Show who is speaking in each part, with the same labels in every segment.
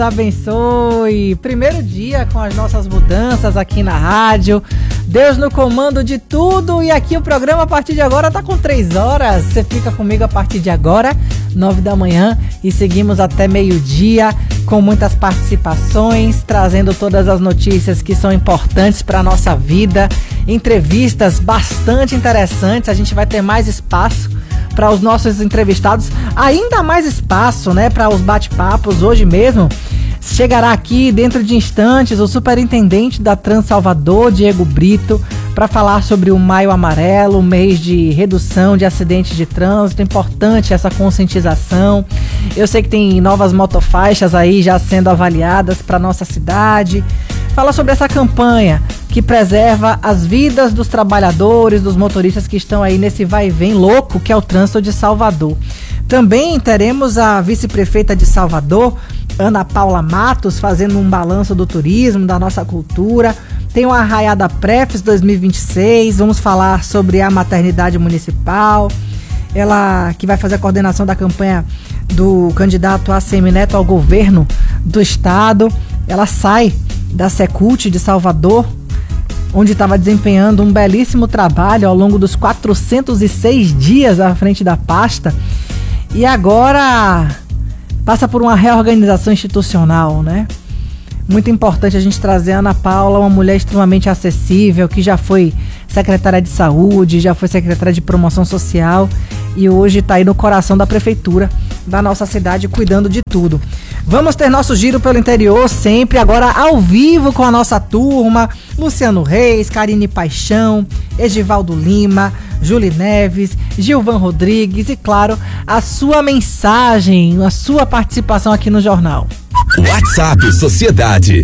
Speaker 1: Abençoe. Primeiro dia com as nossas mudanças aqui na rádio. Deus no comando de tudo. E aqui o programa a partir de agora tá com 3 horas. Você fica comigo a partir de agora, 9 da manhã. E seguimos até meio-dia com muitas participações, trazendo todas as notícias que são importantes para a nossa vida. Entrevistas bastante interessantes. A gente vai ter mais espaço para os nossos entrevistados, ainda mais espaço, né, para os bate-papos. Hoje mesmo chegará aqui, dentro de instantes, o superintendente da Trans Salvador, Diego Brito, para falar sobre o Maio Amarelo, o mês de redução de acidentes de trânsito. Importante essa conscientização. Eu sei que tem novas motofaixas aí já sendo avaliadas para nossa cidade. Fala sobre essa campanha que preserva as vidas dos trabalhadores, dos motoristas que estão aí nesse vai e vem louco que é o trânsito de Salvador. Também teremos a vice-prefeita de Salvador, Ana Paula Matos, fazendo um balanço do turismo, da nossa cultura. Tem o Arraiada Prefes 2026, vamos falar sobre a maternidade municipal. Ela que vai fazer a coordenação da campanha do candidato ACM Neto ao governo do estado. Ela sai da Secult de Salvador, onde estava desempenhando um belíssimo trabalho ao longo dos 406 dias à frente da pasta, e agora passa por uma reorganização institucional, né? Muito importante a gente trazer a Ana Paula, uma mulher extremamente acessível, que já foi secretária de saúde, já foi secretária de promoção social e hoje está aí no coração da prefeitura da nossa cidade, cuidando de tudo. Vamos ter nosso giro pelo interior sempre, agora ao vivo com a nossa turma: Luciano Reis, Karine Paixão, Edivaldo Lima, Júlia Neves, Gilvan Rodrigues e, claro, a sua mensagem, a sua participação aqui no jornal.
Speaker 2: WhatsApp Sociedade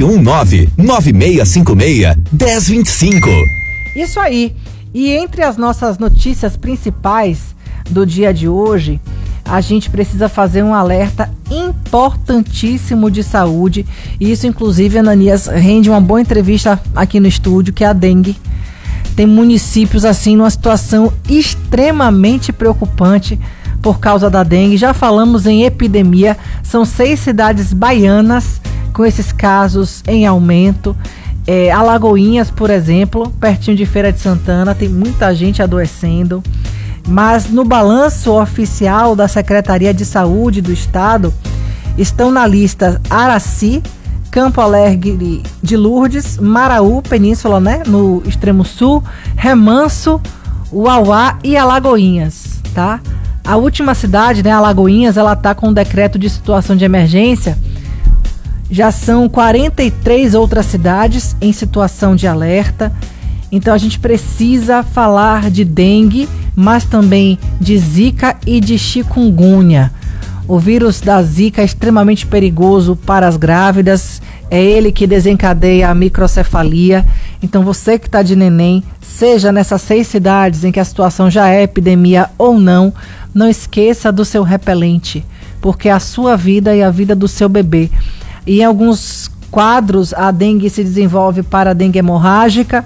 Speaker 2: 719-9656-1025.
Speaker 1: Isso aí. E entre as nossas notícias principais do dia de hoje, a gente precisa fazer um alerta importantíssimo de saúde. E isso, inclusive, Ananias, rende uma boa entrevista aqui no estúdio, que é a dengue. Tem municípios assim numa situação extremamente preocupante por causa da dengue. Já falamos em epidemia, são 6 cidades baianas com esses casos em aumento. Alagoinhas, por exemplo, pertinho de Feira de Santana, tem muita gente adoecendo. Mas no balanço oficial da Secretaria de Saúde do Estado, estão na lista Araci, Campo Alegre de Lourdes, Maraú, Península, né, no extremo sul, Remanso, Uauá e Alagoinhas, tá? A última cidade, né, Alagoinhas, ela tá com um decreto de situação de emergência. Já são 43 outras cidades em situação de alerta. Então a gente precisa falar de dengue, mas também de zika e de chikungunya. O vírus da zika é extremamente perigoso para as grávidas. É ele que desencadeia a microcefalia. Então você que está de neném, seja nessas 6 cidades em que a situação já é epidemia ou não, não esqueça do seu repelente, porque é a sua vida e a vida do seu bebê. E em alguns quadros a dengue se desenvolve para a dengue hemorrágica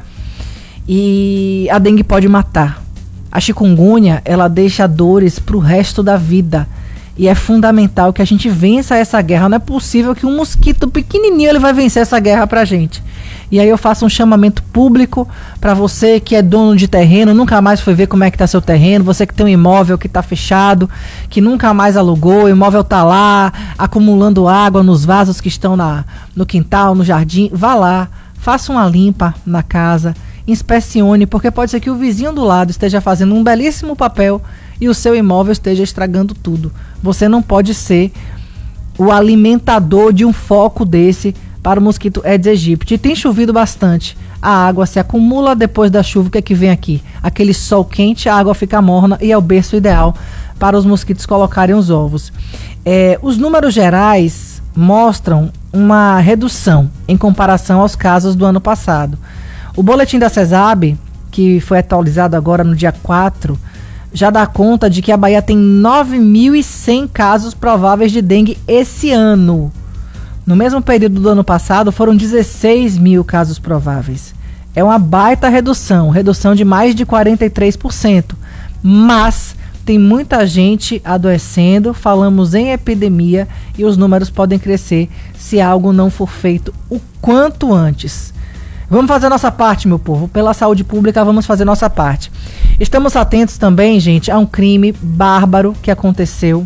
Speaker 1: e a dengue pode matar. A chikungunya, ela deixa dores para o resto da vida. E é fundamental que a gente vença essa guerra. Não é possível que um mosquito pequenininho ele vai vencer essa guerra pra gente. E aí eu faço um chamamento público para você que é dono de terreno, nunca mais foi ver como é que tá seu terreno, você que tem um imóvel que tá fechado, que nunca mais alugou, o imóvel tá lá, acumulando água nos vasos que estão no quintal, no jardim, vá lá, faça uma limpa na casa, inspecione, porque pode ser que o vizinho do lado esteja fazendo um belíssimo papel e o seu imóvel esteja estragando tudo. Você não pode ser o alimentador de um foco desse para o mosquito Aedes aegypti. E tem chovido bastante. A água se acumula depois da chuva. O que é que vem aqui? Aquele sol quente, a água fica morna e é o berço ideal para os mosquitos colocarem os ovos. Os números gerais mostram uma redução em comparação aos casos do ano passado. O boletim da CESAB, que foi atualizado agora no dia 4, já dá conta de que a Bahia tem 9.100 casos prováveis de dengue esse ano. No mesmo período do ano passado, foram 16 mil casos prováveis. É uma baita redução de mais de 43%. Mas tem muita gente adoecendo, falamos em epidemia e os números podem crescer se algo não for feito o quanto antes. Vamos fazer a nossa parte, meu povo. Pela saúde pública, vamos fazer nossa parte. Estamos atentos também, gente, a um crime bárbaro que aconteceu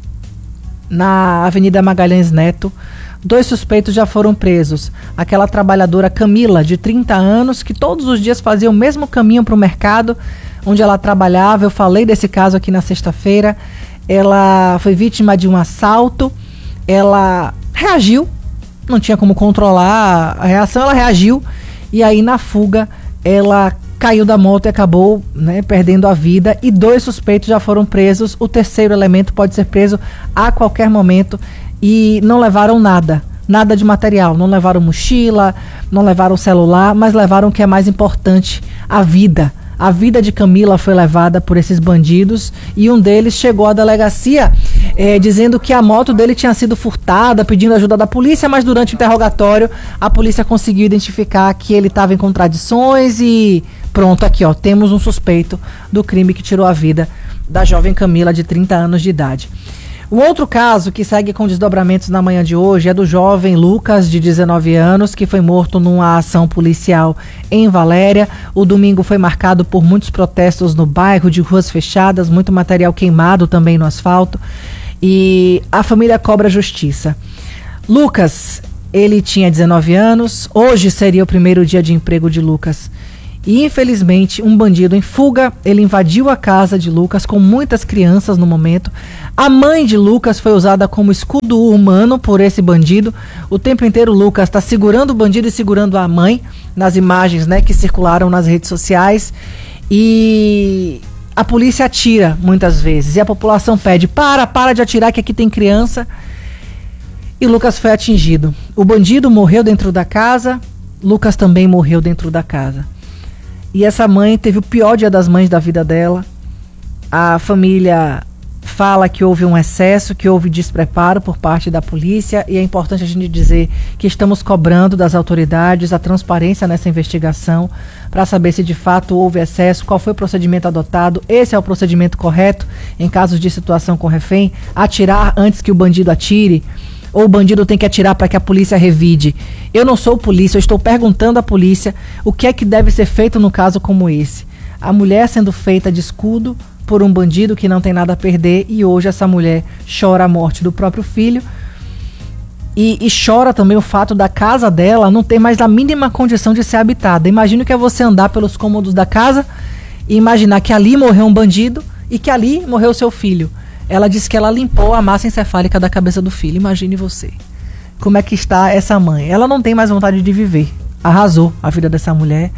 Speaker 1: na Avenida Magalhães Neto. 2 suspeitos já foram presos. Aquela trabalhadora Camila, de 30 anos, que todos os dias fazia o mesmo caminho para o mercado onde ela trabalhava. Eu falei desse caso aqui na sexta-feira. Ela foi vítima de um assalto. Ela reagiu. Não tinha como controlar a reação. Ela reagiu. E aí, na fuga, ela caiu da moto e acabou, né, perdendo a vida. E 2 suspeitos já foram presos. O terceiro elemento pode ser preso a qualquer momento. E não levaram nada de material. Não levaram mochila, não levaram celular, mas levaram o que é mais importante, a vida. A vida de Camila foi levada por esses bandidos e um deles chegou à delegacia dizendo que a moto dele tinha sido furtada, pedindo ajuda da polícia, mas durante o interrogatório a polícia conseguiu identificar que ele estava em contradições e pronto, aqui ó, temos um suspeito do crime que tirou a vida da jovem Camila de 30 anos de idade. Um outro caso que segue com desdobramentos na manhã de hoje é do jovem Lucas, de 19 anos, que foi morto numa ação policial em Valéria. O domingo foi marcado por muitos protestos no bairro, de ruas fechadas, muito material queimado também no asfalto. E a família cobra justiça. Lucas, ele tinha 19 anos, hoje seria o primeiro dia de emprego de Lucas. E infelizmente um bandido em fuga, ele invadiu a casa de Lucas com muitas crianças no momento. A mãe de Lucas foi usada como escudo humano por esse bandido. O tempo inteiro Lucas está segurando o bandido e segurando a mãe nas imagens, né, que circularam nas redes sociais. E a polícia atira muitas vezes e a população pede, para de atirar que aqui tem criança. E Lucas foi atingido. O bandido morreu dentro da casa, Lucas também morreu dentro da casa. E essa mãe teve o pior dia das mães da vida dela. A família fala que houve um excesso, que houve despreparo por parte da polícia, e é importante a gente dizer que estamos cobrando das autoridades a transparência nessa investigação para saber se de fato houve excesso, qual foi o procedimento adotado. Esse é o procedimento correto em casos de situação com refém, atirar antes que o bandido atire, ou o bandido tem que atirar para que a polícia revide. Eu não sou polícia, eu estou perguntando à polícia o que é que deve ser feito no caso como esse. A mulher sendo feita de escudo por um bandido que não tem nada a perder, e hoje essa mulher chora a morte do próprio filho e chora também o fato da casa dela não ter mais a mínima condição de ser habitada. Imagina que é você andar pelos cômodos da casa e imaginar que ali morreu um bandido e que ali morreu seu filho. Ela disse que ela limpou a massa encefálica da cabeça do filho. Imagine você. Como é que está essa mãe? Ela não tem mais vontade de viver. Arrasou a vida dessa mulher.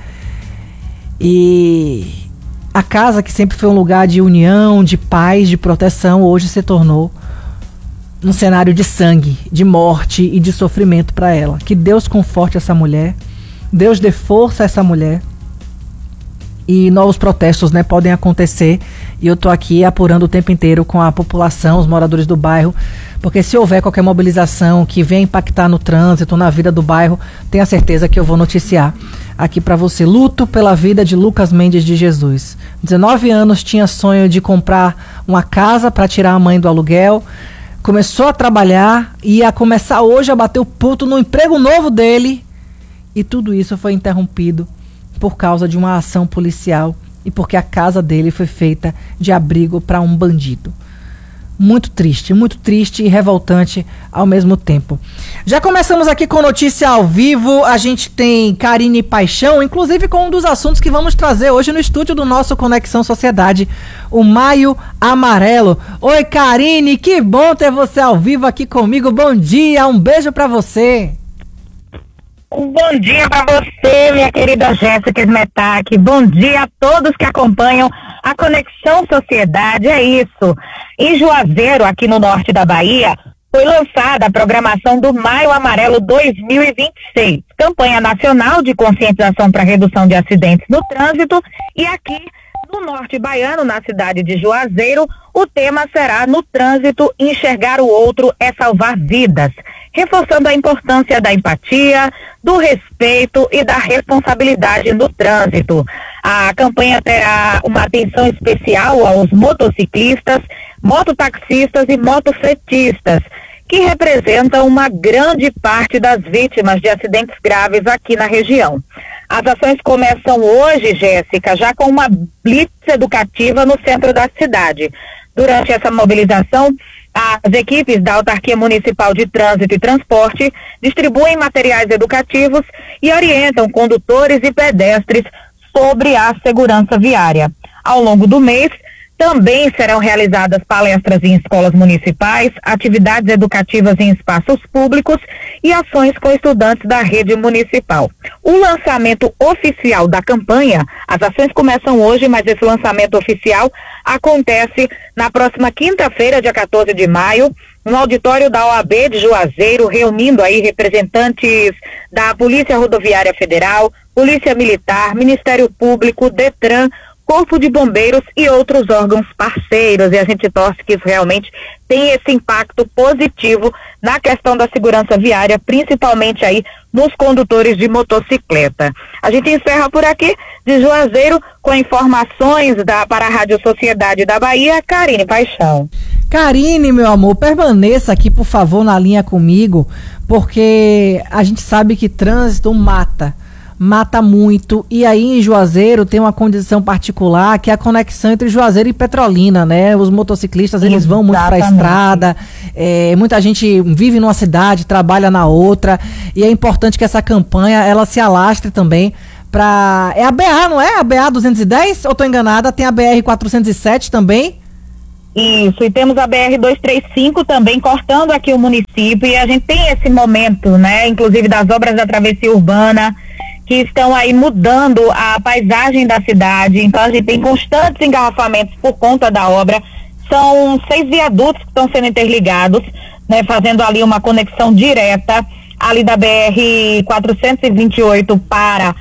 Speaker 1: E a casa, que sempre foi um lugar de união, de paz, de proteção, hoje se tornou um cenário de sangue, de morte e de sofrimento para ela. Que Deus conforte essa mulher. Deus dê força a essa mulher. E novos protestos, né, podem acontecer, e eu tô aqui apurando o tempo inteiro com a população, os moradores do bairro, porque se houver qualquer mobilização que venha impactar no trânsito, na vida do bairro, tenha certeza que eu vou noticiar aqui para você. Luto pela vida de Lucas Mendes de Jesus. 19 anos, tinha sonho de comprar uma casa para tirar a mãe do aluguel, começou a trabalhar, ia começar hoje a bater o puto no emprego novo dele, e tudo isso foi interrompido por causa de uma ação policial e porque a casa dele foi feita de abrigo para um bandido. Muito triste e revoltante ao mesmo tempo. Já começamos aqui com notícia ao vivo. A gente tem Karine Paixão, inclusive com um dos assuntos que vamos trazer hoje no estúdio do nosso Conexão Sociedade, o Maio Amarelo. Oi, Karine, que bom ter você ao vivo aqui comigo. Bom dia, um beijo para você.
Speaker 3: Um bom dia para você, minha querida Jéssica Smetak. Bom dia a todos que acompanham a Conexão Sociedade. É isso. Em Juazeiro, aqui no norte da Bahia, foi lançada a programação do Maio Amarelo 2026, campanha nacional de conscientização para redução de acidentes no trânsito. E aqui no norte baiano, na cidade de Juazeiro, o tema será: no trânsito, enxergar o outro é salvar vidas, reforçando a importância da empatia, do respeito e da responsabilidade no trânsito. A campanha terá uma atenção especial aos motociclistas, mototaxistas e motofretistas, que representam uma grande parte das vítimas de acidentes graves aqui na região. As ações começam hoje, Jéssica, já com uma blitz educativa no centro da cidade. Durante essa mobilização, as equipes da Autarquia Municipal de Trânsito e Transporte distribuem materiais educativos e orientam condutores e pedestres sobre a segurança viária. Ao longo do mês, também serão realizadas palestras em escolas municipais, atividades educativas em espaços públicos e ações com estudantes da rede municipal. O lançamento oficial da campanha, as ações começam hoje, mas esse lançamento oficial acontece na próxima quinta-feira, dia 14 de maio, no auditório da OAB de Juazeiro, reunindo aí representantes da Polícia Rodoviária Federal, Polícia Militar, Ministério Público, Detran, Corpo de Bombeiros e outros órgãos parceiros, e a gente torce que isso realmente tenha esse impacto positivo na questão da segurança viária, principalmente aí nos condutores de motocicleta. A gente encerra por aqui de Juazeiro com informações para a Rádio Sociedade da Bahia, Karine Paixão.
Speaker 1: Karine, meu amor, permaneça aqui, por favor, na linha comigo, porque a gente sabe que trânsito mata muito, e aí em Juazeiro tem uma condição particular, que é a conexão entre Juazeiro e Petrolina, né? Os motociclistas, eles vão muito para a estrada, muita gente vive numa cidade, trabalha na outra, e é importante que essa campanha, ela se alastre também para... É a BA, não é? A BA 210? Ou tô enganada? Tem a BR 407 também?
Speaker 3: Isso, e temos a BR-235 também cortando aqui o município, e a gente tem esse momento, né? Inclusive das obras da travessia urbana, que estão aí mudando a paisagem da cidade. Então a gente tem constantes engarrafamentos por conta da obra. São 6 viadutos que estão sendo interligados, né, fazendo ali uma conexão direta ali da BR-428 para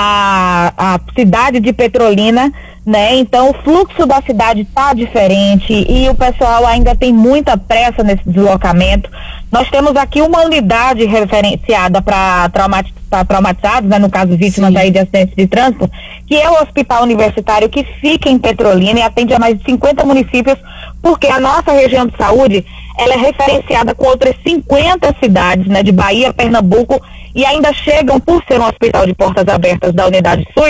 Speaker 3: a cidade de Petrolina, né? Então o fluxo da cidade está diferente e o pessoal ainda tem muita pressa nesse deslocamento. Nós temos aqui uma unidade referenciada para traumatizados, né, no caso vítimas aí de acidentes de trânsito, que é o Hospital Universitário, que fica em Petrolina e atende a mais de 50 municípios, porque a nossa região de saúde, ela é referenciada com outras 50 cidades, né, de Bahia, Pernambuco, e ainda chegam, por ser um hospital de portas abertas da unidade SUS,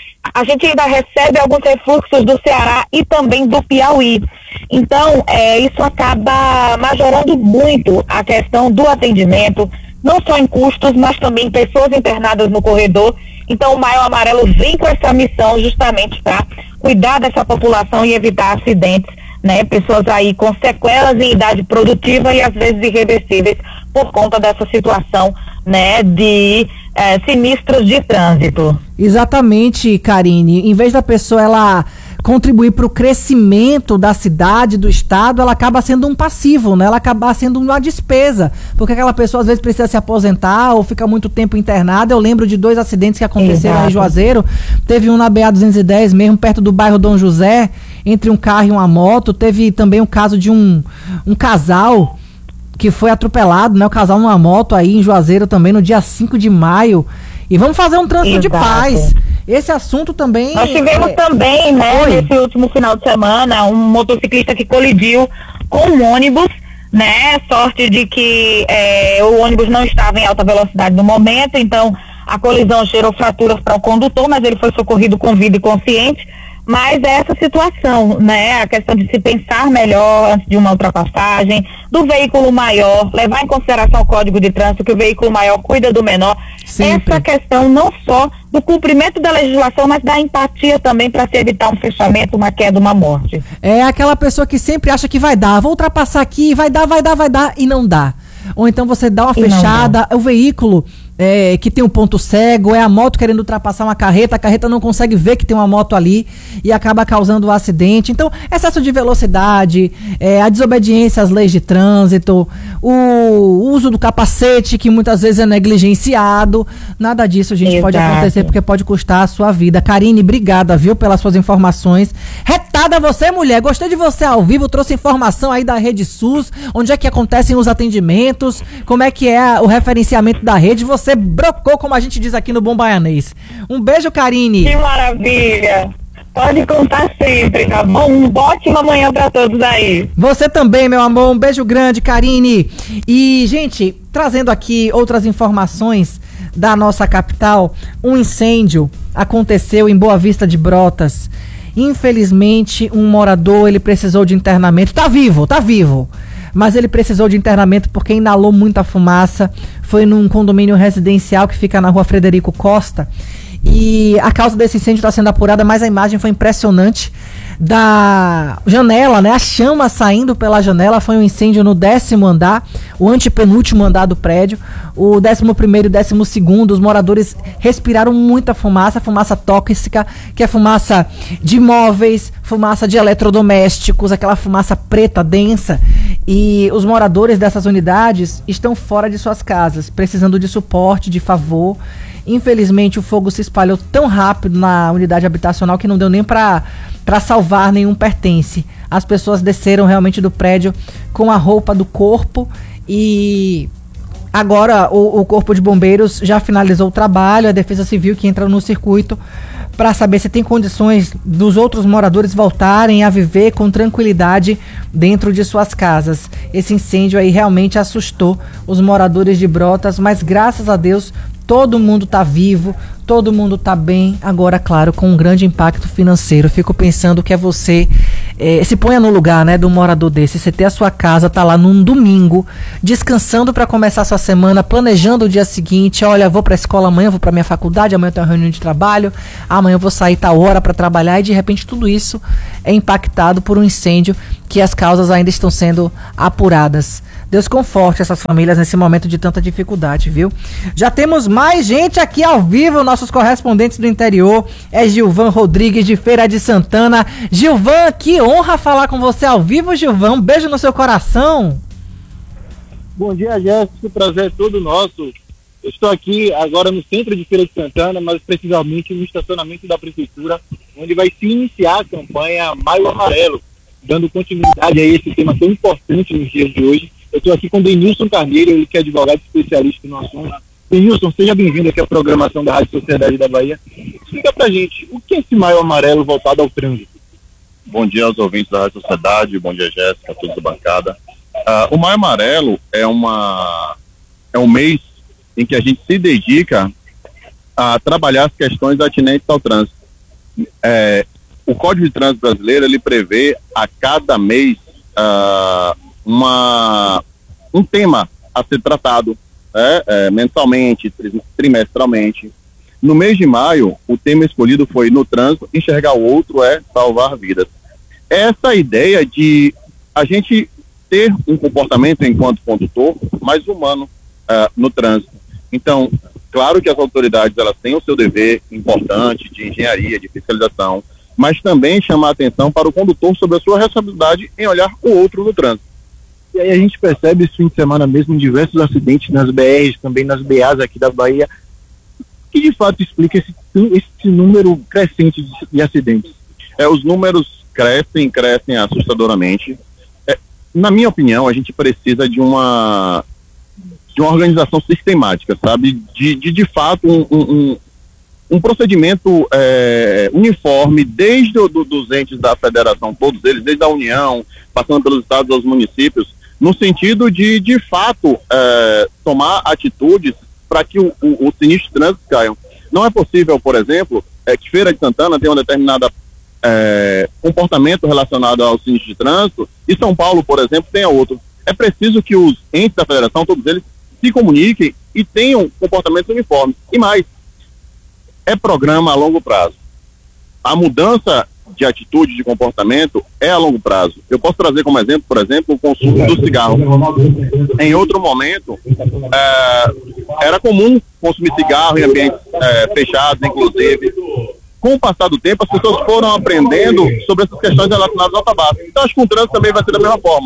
Speaker 3: a gente ainda recebe alguns refluxos do Ceará e também do Piauí. Então, isso acaba majorando muito a questão do atendimento, não só em custos, mas também pessoas internadas no corredor. Então, o Maio Amarelo vem com essa missão justamente para cuidar dessa população e evitar acidentes, né? Pessoas aí com sequelas em idade produtiva e às vezes irreversíveis por conta dessa situação, né, de sinistros de trânsito.
Speaker 1: Exatamente, Karine. Em vez da pessoa ela contribuir para o crescimento da cidade, do estado, ela acaba sendo um passivo, né? Ela acaba sendo uma despesa, porque aquela pessoa às vezes precisa se aposentar ou fica muito tempo internada. Eu lembro de 2 acidentes que aconteceram em Juazeiro. Teve um na BA 210 mesmo, perto do bairro Dom José, entre um carro e uma moto. Teve também o caso de um casal que foi atropelado, né? O casal numa moto aí em Juazeiro também no dia 5 de maio. E vamos fazer um trânsito de paz. Esse assunto também...
Speaker 3: Nós tivemos também, né, nesse último final de semana, um motociclista que colidiu com um ônibus, né? Sorte de que o ônibus não estava em alta velocidade no momento, então a colisão gerou fraturas para o condutor, mas ele foi socorrido com vida e consciente. Mas é essa situação, né? A questão de se pensar melhor antes de uma ultrapassagem, do veículo maior, levar em consideração o Código de Trânsito, que o veículo maior cuida do menor. Sempre. Essa questão não só do cumprimento da legislação, mas da empatia também para se evitar um fechamento, uma queda, uma morte.
Speaker 1: É aquela pessoa que sempre acha que vai dar, vou ultrapassar aqui, vai dar, e não dá. Ou então você dá uma fechada, o veículo que tem um ponto cego, é a moto querendo ultrapassar uma carreta, a carreta não consegue ver que tem uma moto ali e acaba causando um acidente. Então, excesso de velocidade, a desobediência às leis de trânsito, o uso do capacete, que muitas vezes é negligenciado. Nada disso, gente, pode acontecer porque pode custar a sua vida. Karine, obrigada, viu, pelas suas informações. Retada você, mulher. Gostei de você ao vivo, trouxe informação aí da Rede SUS, onde é que acontecem os atendimentos, como é que é o referenciamento da rede. Você brocou, como a gente diz aqui no Bom Baianês. Um beijo, Karine.
Speaker 3: Que maravilha. Pode contar sempre, tá bom? Uma ótima manhã pra todos aí.
Speaker 1: Você também, meu amor. Um beijo grande, Karine. E, gente, trazendo aqui outras informações da nossa capital, um incêndio aconteceu em Boa Vista de Brotas. Infelizmente, um morador, ele precisou de internamento. Tá vivo. Mas ele precisou de internamento porque inalou muita fumaça. Foi num condomínio residencial que fica na Rua Frederico Costa. E a causa desse incêndio está sendo apurada, mas a imagem foi impressionante da janela, né? A chama saindo pela janela. Foi um incêndio no 10º andar, o antepenúltimo andar do prédio. O 11º e 12º, os moradores respiraram muita fumaça tóxica, que é fumaça de móveis, fumaça de eletrodomésticos, aquela fumaça preta, densa. E os moradores dessas unidades estão fora de suas casas, precisando de suporte, de favor. Infelizmente, o fogo se espalhou tão rápido na unidade habitacional que não deu nem para salvar nenhum pertence. As pessoas desceram realmente do prédio com a roupa do corpo e agora o Corpo de Bombeiros já finalizou o trabalho, a Defesa Civil que entra no circuito para saber se tem condições dos outros moradores voltarem a viver com tranquilidade dentro de suas casas. Esse incêndio aí realmente assustou os moradores de Brotas, mas graças a Deus todo mundo tá vivo, todo mundo tá bem. Agora, claro, com um grande impacto financeiro. Fico pensando que é você, se ponha no lugar, né, do morador desse. Você ter a sua casa, tá lá num domingo, descansando para começar a sua semana, planejando o dia seguinte. Olha, vou pra escola amanhã, vou pra minha faculdade, amanhã eu tenho uma reunião de trabalho, amanhã eu vou sair tal hora para trabalhar, e de repente tudo isso é impactado por um incêndio que as causas ainda estão sendo apuradas. Deus conforte essas famílias nesse momento de tanta dificuldade, viu? Já temos mais gente aqui ao vivo, nossos correspondentes do interior. É Gilvan Rodrigues, de Feira de Santana. Gilvan, que honra falar com você ao vivo, Gilvan. Um beijo no seu coração.
Speaker 4: Bom dia, Jéssica. O prazer é todo nosso. Eu estou aqui agora no centro de Feira de Santana, mas precisamente no estacionamento da Prefeitura, onde vai se iniciar a campanha Maio Amarelo, dando continuidade a esse tema tão importante nos dias de hoje. Eu estou aqui com o Denilson Carneiro, ele que é advogado especialista no assunto. Denilson, seja bem-vindo aqui à programação da Rádio Sociedade da Bahia. Explica pra gente, o que é esse Maio Amarelo voltado ao trânsito?
Speaker 5: Bom dia aos ouvintes da Rádio Sociedade, bom dia, Jéssica, a todos da bancada. O Maio Amarelo é um mês em que a gente se dedica a trabalhar as questões atinentes ao trânsito. O Código de Trânsito Brasileiro, ele prevê a cada mês um tema a ser tratado, mensalmente, trimestralmente. No mês de maio, o tema escolhido foi no trânsito, enxergar o outro é salvar vidas. Essa ideia de a gente ter um comportamento enquanto condutor mais humano no trânsito. Então, claro que as autoridades elas têm o seu dever importante de engenharia, de fiscalização, mas também chamar a atenção para o condutor sobre a sua responsabilidade em olhar o outro no trânsito.
Speaker 4: E aí a gente percebe esse fim de semana mesmo diversos acidentes nas BRs, também nas BAs aqui da Bahia, que de fato explica esse número crescente de acidentes.
Speaker 5: Os números crescem assustadoramente. Na minha opinião, a gente precisa de uma organização sistemática, sabe? De fato, um procedimento uniforme, desde dos entes da federação, todos eles, desde a União, passando pelos estados aos municípios, no sentido de fato, tomar atitudes para que o sinistro de trânsito caiam. Não é possível, por exemplo, que Feira de Santana tenha um determinado comportamento relacionado ao sinistro de trânsito e São Paulo, por exemplo, tenha outro. É preciso que os entes da federação, todos eles, se comuniquem e tenham comportamentos uniformes. E mais, é programa a longo prazo. A mudança de atitude, de comportamento é a longo prazo. Eu posso trazer como exemplo, por exemplo, o consumo do cigarro. Em outro momento, era comum consumir cigarro em ambientes fechados, inclusive. Com o passar do tempo, as pessoas foram aprendendo sobre essas questões relacionadas ao tabaco. Então, acho que o trânsito também vai ser da mesma forma.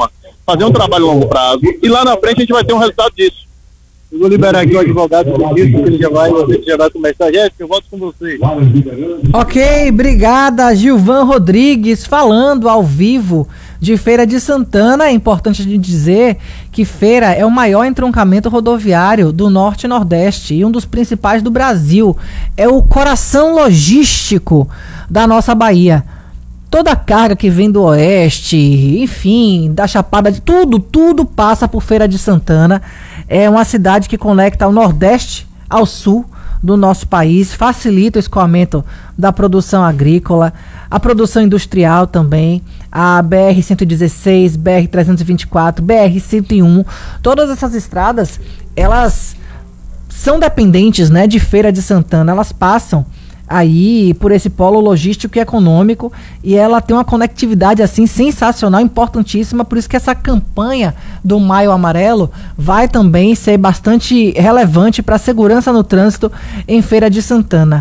Speaker 5: fazer um trabalho a longo prazo e lá na frente a gente vai ter um resultado disso.
Speaker 4: Eu vou liberar aqui o advogado que ele já vai começar. Jéssica, eu volto com você.
Speaker 1: Ok, obrigada, Gilvan Rodrigues, falando ao vivo de Feira de Santana. É importante dizer que Feira é o maior entroncamento rodoviário do Norte e Nordeste e um dos principais do Brasil. É o coração logístico da nossa Bahia. Toda a carga que vem do Oeste, enfim, da Chapada, de tudo passa por Feira de Santana. É uma cidade que conecta o Nordeste ao Sul do nosso país, facilita o escoamento da produção agrícola, a produção industrial também, a BR-116, BR-324, BR-101, todas essas estradas, elas são dependentes, né, de Feira de Santana, elas passam aí por esse polo logístico e econômico, e ela tem uma conectividade assim sensacional, importantíssima, por isso que essa campanha do Maio Amarelo vai também ser bastante relevante para a segurança no trânsito em Feira de Santana.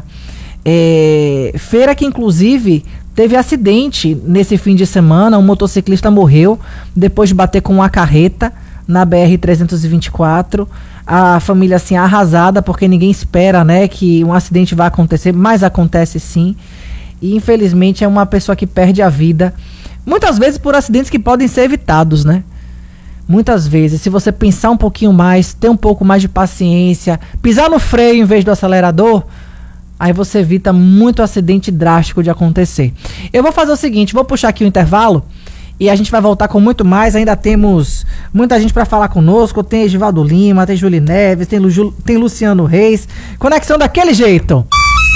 Speaker 1: Feira que inclusive teve acidente nesse fim de semana, um motociclista morreu depois de bater com uma carreta na BR-324, a família assim arrasada, porque ninguém espera, né, que um acidente vai acontecer, mas acontece sim, e infelizmente é uma pessoa que perde a vida, muitas vezes por acidentes que podem ser evitados, né, muitas vezes, se você pensar um pouquinho mais, ter um pouco mais de paciência, pisar no freio em vez do acelerador, aí você evita muito acidente drástico de acontecer. Eu vou fazer o seguinte, vou puxar aqui o intervalo, e a gente vai voltar com muito mais. Ainda temos muita gente para falar conosco. Tem Edivaldo Lima, tem Júlio Neves, tem Luciano Reis. Conexão daquele jeito.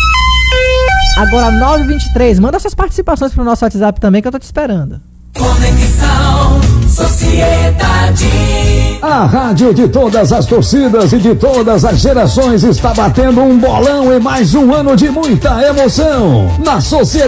Speaker 1: Agora 9h23. Manda suas participações pro nosso WhatsApp também, que eu tô te esperando.
Speaker 6: Conexão Sociedade.
Speaker 7: A rádio de todas as torcidas e de todas as gerações está batendo um bolão e mais um ano de muita emoção. Na Sociedade.